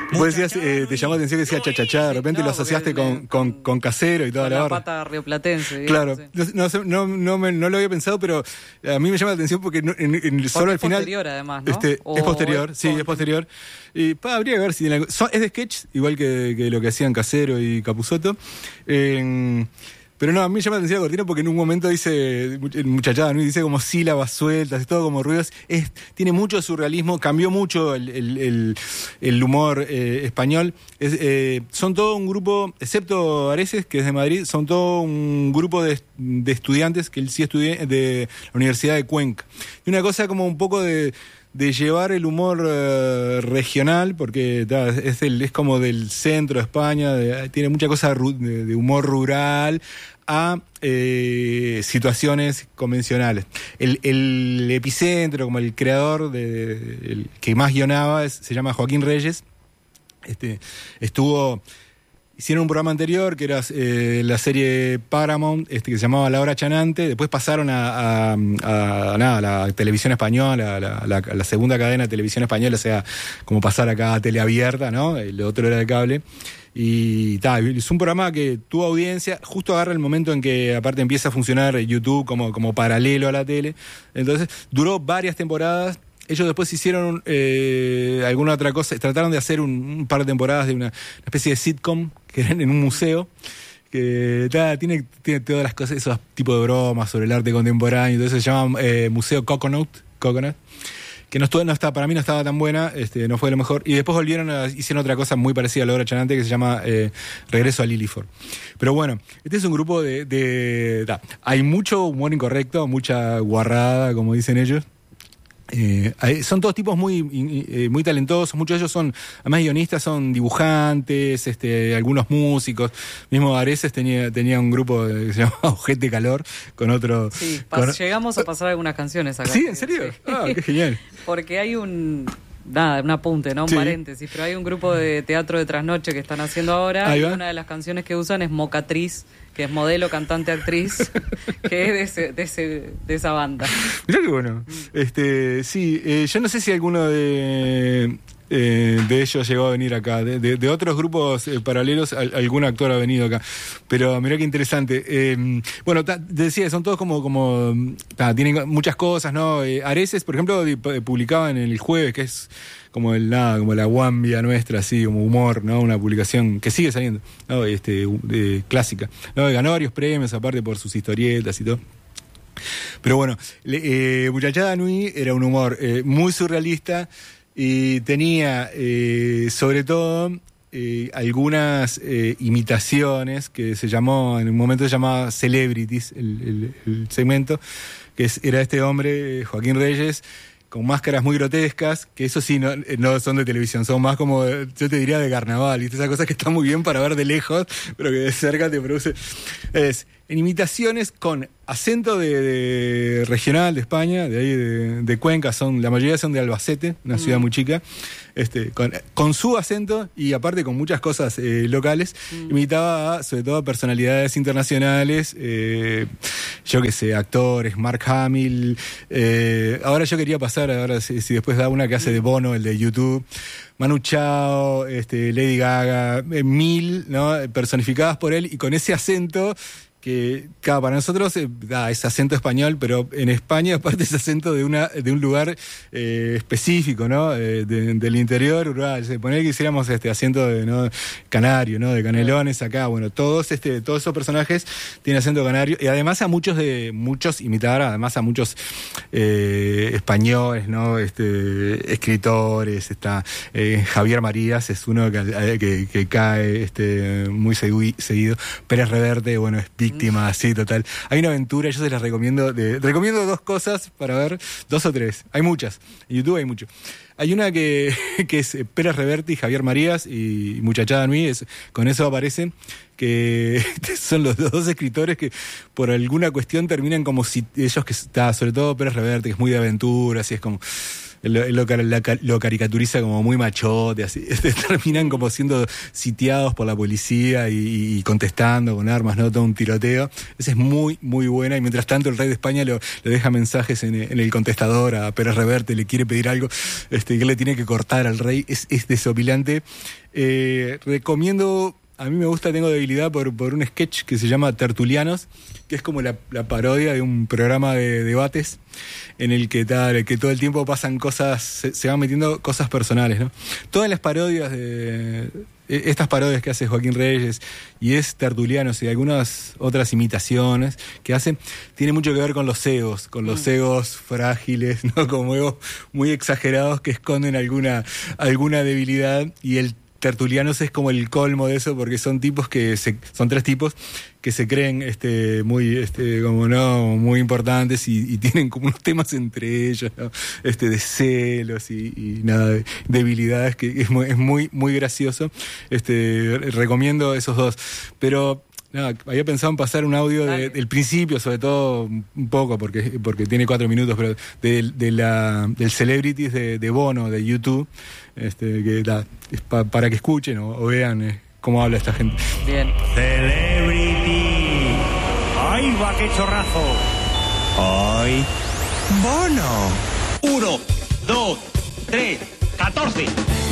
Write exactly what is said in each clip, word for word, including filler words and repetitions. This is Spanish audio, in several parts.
Vos decías, eh, te llamó la atención que decía chachachá, de repente no, lo asociaste con, le, con, con Casero y toda con la la barra. pata rioplatense. Digamos, claro, sí. no, no, no, no, me, no lo había pensado, pero a mí me llama la atención porque no, en, en, solo al final... Es posterior además, ¿no? Este, es posterior, es sí, con... es posterior. Y pa, habría que ver si... Tiene, son, es de sketch, igual que, que lo que hacían Casero y Capusotto. Eh, Pero no, a mí me llama la atención la cortina porque en un momento dice, muchachada, ¿no? Dice como sílabas sueltas, es todo como ruidos. Es, tiene mucho surrealismo, cambió mucho el, el, el, el humor eh, español. Es, eh, son todo un grupo, excepto Areces, que es de Madrid, son todo un grupo de, de estudiantes que él sí estudié de la Universidad de Cuenca. Y una cosa como un poco de... de llevar el humor uh, regional, porque ta, es, el, es como del centro de España, de, tiene mucha cosa de, de humor rural, a eh, situaciones convencionales. El, el epicentro, como el creador, de, el que más guionaba, es, se llama Joaquín Reyes. Este, estuvo... Hicieron un programa anterior que era eh, la serie Paramount, este, que se llamaba La Hora Chanante. Después pasaron a, a, a, a nada, a la televisión española, a la, a, la, a la segunda cadena de televisión española, o sea, como pasar acá a teleabierta, ¿no? El otro era de cable. Y ta, es un programa que tuvo audiencia, justo agarra el momento en que aparte empieza a funcionar YouTube como, como paralelo a la tele. Entonces, duró varias temporadas. Ellos después hicieron eh, alguna otra cosa, trataron de hacer un, un par de temporadas de una, una especie de sitcom que eran en un museo, que ta, tiene, tiene todas las cosas, esos tipos de bromas sobre el arte contemporáneo, entonces se llama eh, Museo Coconut, Coconut, que no, estuvo, no está, para mí no estaba tan buena, este, no fue lo mejor, y después volvieron a, hicieron otra cosa muy parecida a La Hora Chanante que se llama eh, Regreso a Lilliford. Pero bueno, este es un grupo de, de ta, hay mucho humor incorrecto, mucha guarrada, como dicen ellos. Eh, son todos tipos muy, eh, muy talentosos, muchos de ellos son, además guionistas, son dibujantes, este, algunos músicos, mismo Areces tenía, tenía un grupo que se llamaba Ojete Calor, con otro... Sí, pas- con... llegamos a pasar algunas canciones acá. ¿Sí? ¿En serio? Sí. Ah, qué genial. Porque hay un... Nada, un apunte, ¿no? Un sí. paréntesis, pero hay un grupo de teatro de trasnoche que están haciendo ahora y una de las canciones que usan es Mocatriz, que es modelo, cantante, actriz, que es de, ese, de, ese, de esa banda. Mirá qué bueno. Este, sí, eh, yo no sé si alguno de, eh, de ellos llegó a venir acá. De, de, de otros grupos eh, paralelos, al, algún actor ha venido acá. Pero mirá qué interesante. Eh, bueno, ta, te decía, son todos como... como ta, tienen muchas cosas, ¿no? Eh, Areces, por ejemplo, publicaban en El Jueves, que es... como el nada, como la guambia nuestra, así, como humor, ¿no? Una publicación que sigue saliendo, ¿no? Este, de, clásica, ¿no? Ganó varios premios, aparte por sus historietas y todo. Pero bueno, eh, Muchachada Nui era un humor eh, muy surrealista y tenía, eh, sobre todo, eh, algunas eh, imitaciones que se llamó, en un momento se llamaba Celebrities, el, el, el segmento, que es, era este hombre, Joaquín Reyes, con máscaras muy grotescas, que eso sí no, no son de televisión, son más como, yo te diría, de carnaval, ¿viste? Esas cosas que están muy bien para ver de lejos, pero que de cerca te produce... Es, en imitaciones con acento de, de regional de España, de ahí de, de Cuenca, son, la mayoría son de Albacete, una ciudad mm. muy chica, este, con, con su acento y aparte con muchas cosas eh, locales, mm. imitaba a, sobre todo a personalidades internacionales, eh, yo qué sé, actores, Mark Hamill, eh, ahora yo quería pasar, ahora si, si después da una que hace de Bono, el de YouTube, Manu Chao, este, Lady Gaga, eh, mil, ¿no? Personificadas por él y con ese acento que, claro, para nosotros eh, da ese acento español, pero en España aparte ese acento de una de un lugar eh, específico, ¿no? Eh, de, del interior rural. Se ponía que hiciéramos este acento de, ¿no? Canario, ¿no? De Canelones acá. Bueno, todos este todos esos personajes tienen acento canario y además a muchos de muchos imitar, además a muchos eh, españoles, ¿no? Este escritores, está eh, Javier Marías es uno que, que, que cae este muy seguido. Pérez Reverte, bueno, es víctima, así, total. Hay una aventura, yo se las recomiendo. De, recomiendo dos cosas para ver, dos o tres. Hay muchas. En YouTube hay mucho. Hay una que, que es Pérez Reverte y Javier Marías y Muchachada Nui, es, con eso aparecen, que son los dos escritores que por alguna cuestión terminan como si ellos que está, sobre todo Pérez Reverte, que es muy de aventuras y es como... lo, lo, lo, lo caricaturiza como muy machote, así. Este, terminan como siendo sitiados por la policía y, y contestando con armas, ¿no? Todo un tiroteo. Esa es muy, muy buena, y mientras tanto el rey de España lo, le deja mensajes en, en el contestador a Pérez Reverte, le quiere pedir algo, este, que le tiene que cortar al rey. Es, es desopilante. Eh, recomiendo... A mí me gusta, tengo debilidad por, por un sketch que se llama Tertulianos, que es como la, la parodia de un programa de debates en el que, tal, que todo el tiempo pasan cosas, se, se van metiendo cosas personales, ¿no? Todas las parodias de... Estas parodias que hace Joaquín Reyes y es Tertulianos y algunas otras imitaciones que hacen, tiene mucho que ver con los egos, con los mm. egos frágiles, ¿no? Como egos muy exagerados que esconden alguna, alguna debilidad, y el Tertulianos es como el colmo de eso, porque son tipos que se, son tres tipos que se creen este muy este como no muy importantes y, y tienen como unos temas entre ellos, ¿no? Este de celos y, y nada de debilidades, que es muy, es muy muy gracioso. Este recomiendo esos dos, pero nada, había pensado en pasar un audio de, del principio, sobre todo un poco, porque porque tiene cuatro minutos, pero de, de la del Celebrities de, de Bono, de YouTube, este, que da, es pa, para que escuchen o, o vean eh, cómo habla esta gente. Bien. Celebrity. ¡Ay, va, qué chorrazo! ¡Ay! ¡Bono! Uno, dos, tres, catorce.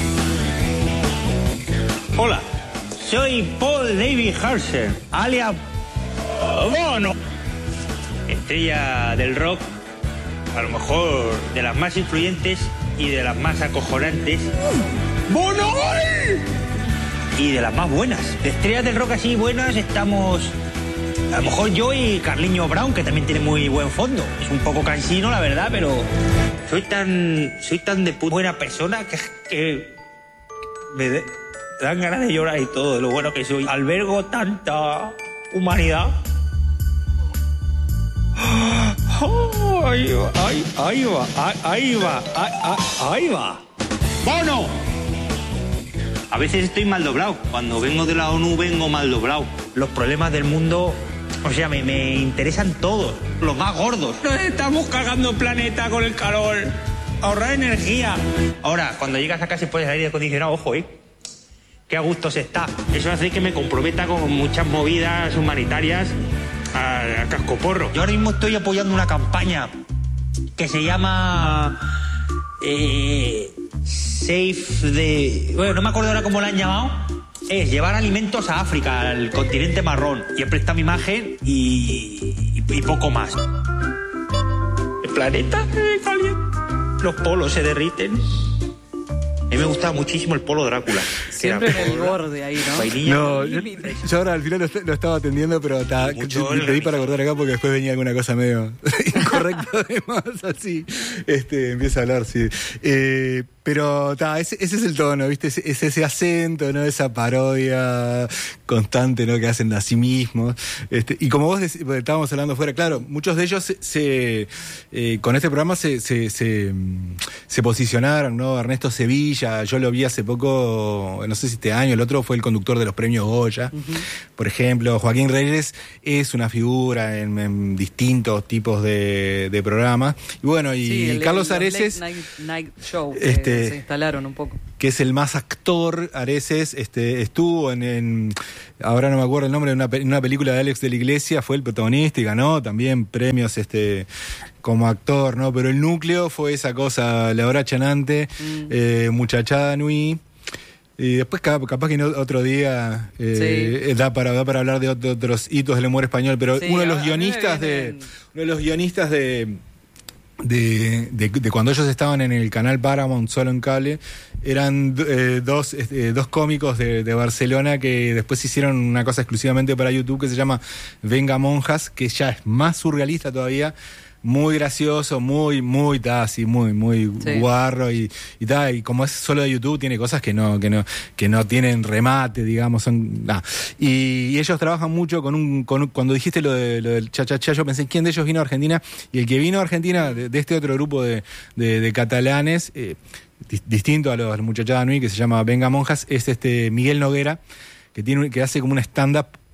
Hola. Soy Paul David Harser, alias Bono. Estrella del rock, a lo mejor de las más influyentes y de las más acojonantes. ¡Bono! Y de las más buenas. De estrellas del rock así buenas estamos... A lo mejor yo y Carliño Brown, que también tiene muy buen fondo. Es un poco cansino, la verdad, pero... Soy tan... Soy tan de puta buena persona que... que me de... dan ganas de llorar y todo, de lo bueno que soy. Albergo tanta humanidad. Oh, ahí va, ahí, ahí va, ahí va, ahí, ahí va. ¡Bono! A veces estoy mal doblado. Cuando vengo de la ONU vengo mal doblado. Los problemas del mundo, o sea, me, me interesan todos. Los más gordos. Nos estamos cagando el planeta con el calor. Ahorrar energía. Ahora, cuando llegas a casa y puedes aire acondicionado, ojo, ¿eh? Qué a gusto se está. Eso hace que me comprometa con muchas movidas humanitarias a, a cascoporro. Yo ahora mismo estoy apoyando una campaña que se llama eh, Safe the... Bueno, no me acuerdo ahora cómo la han llamado. Es llevar alimentos a África, al continente marrón. Siempre está mi imagen y, y, y poco más. El planeta se calienta. Los polos se derriten. A mí me gustaba muchísimo el polo Drácula. Siempre en el borde ahí, ¿no? Vainilla. No, yo, yo ahora al final lo, lo estaba atendiendo, pero ta, te pedí para cortar acá porque después venía alguna cosa medio incorrecta además, así. Este, empieza a hablar, sí. Eh, pero ta, ese, ese es el tono, ¿viste? Es, es ese acento, ¿no? Esa parodia constante, ¿no? Que hacen a sí mismos. Este, y como vos decís, estábamos hablando fuera, claro, muchos de ellos se, se eh, con este programa se, se, se, se posicionaron, ¿no? Ernesto Sevilla, yo lo vi hace poco, no sé si este año, el otro fue el conductor de los premios Goya, uh-huh. Por ejemplo. Joaquín Reyes es una figura en, en distintos tipos de, de programas. Y bueno, y sí, el, Carlos el, Areces... Night, night Show, este, se instalaron un poco. Que es el más actor. Areces este, estuvo en, en... Ahora no me acuerdo el nombre, de una, una película de Alex de la Iglesia, fue el protagonista y ganó también premios este como actor, ¿no? Pero el núcleo fue esa cosa, La Hora Chanante, mm. eh, Muchachada Nui. Y después capaz que no, otro día eh, sí. da para da para hablar de otros hitos del humor español, pero sí, uno de los guionistas de uno de los guionistas de de, de de cuando ellos estaban en el canal Paramount solo en cable eran eh, dos eh, dos cómicos de, de Barcelona que después hicieron una cosa exclusivamente para YouTube que se llama Venga Monjas, que ya es más surrealista todavía. Muy gracioso, muy, muy, ta, así, muy, muy sí. guarro y, y ta, y como es solo de YouTube, tiene cosas que no, que no, que no tienen remate, digamos, son, nah. y, y ellos trabajan mucho con un, con un, cuando dijiste lo de, lo del cha-cha-cha, yo pensé, ¿quién de ellos vino a Argentina? Y el que vino a Argentina, de, de este otro grupo de, de, de catalanes, eh, distinto a los, a los Muchachada Nui, que se llama Venga Monjas, es este Miguel Noguera, que tiene que hace como un stand-up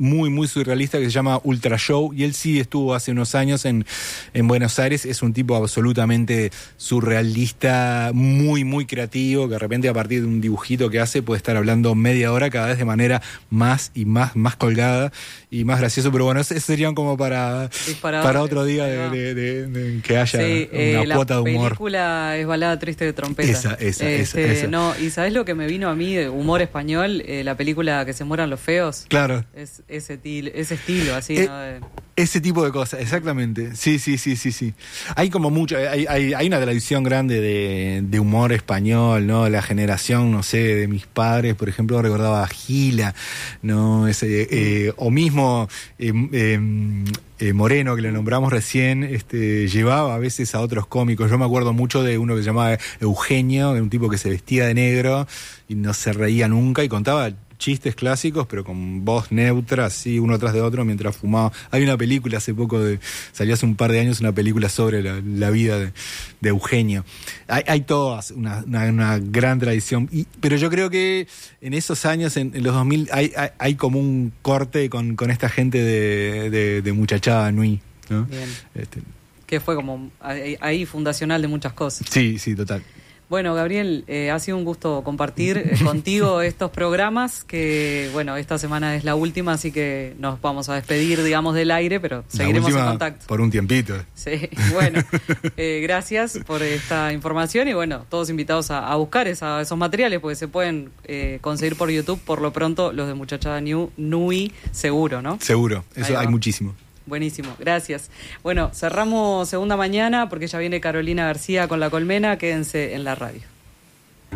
muy, muy surrealista que se llama Ultra Show, y él sí estuvo hace unos años en, en Buenos Aires. Es un tipo absolutamente surrealista, muy, muy creativo, que de repente a partir de un dibujito que hace puede estar hablando media hora cada vez de manera más y más, más colgada y más gracioso. Pero bueno, esos serían como para, para otro día de, de, de, de que haya sí, una eh, cuota de humor. La película es Balada Triste de Trompeta. Esa, esa, este, esa, esa. No, y ¿sabés lo que me vino a mí de humor español? Eh, la película Que se mueran los feos. Claro. Es ese, til, ese estilo, así, eh, ¿no? De... Ese tipo de cosas, exactamente. Sí, sí, sí, sí, sí. Hay como mucho, hay, hay, hay una tradición grande de, de humor español, ¿no? La generación, no sé, de mis padres, por ejemplo, recordaba a Gila, ¿no? Ese, eh, o mismo eh, eh, eh, Moreno, que le nombramos recién, este, llevaba a veces a otros cómicos. Yo me acuerdo mucho de uno que se llamaba Eugenio, un tipo que se vestía de negro y no se reía nunca y contaba chistes clásicos, pero con voz neutra, así, uno tras de otro, mientras fumaba. Hay una película hace poco, de, salió hace un par de años, una película sobre la, la vida de, de Eugenio. Hay, hay todas una, una, una gran tradición, y, pero yo creo que en esos años, en, en los dos mil, hay, hay, hay como un corte con, con esta gente de, de, de muchachada Nui, ¿no? Bien. Este. Que fue como ahí, ahí fundacional de muchas cosas. Sí, sí, total. Bueno, Gabriel, eh, ha sido un gusto compartir eh, contigo estos programas, que, bueno, esta semana es la última, así que nos vamos a despedir, digamos, del aire, pero seguiremos en contacto. Por un tiempito. Sí, bueno, eh, gracias por esta información y, bueno, todos invitados a, a buscar esa, esos materiales, porque se pueden eh, conseguir por YouTube, por lo pronto, los de Muchachada New, Nui, seguro, ¿no? Seguro, eso hay muchísimo. Buenísimo, gracias. Bueno, cerramos Segunda Mañana porque ya viene Carolina García con La Colmena. Quédense en la radio.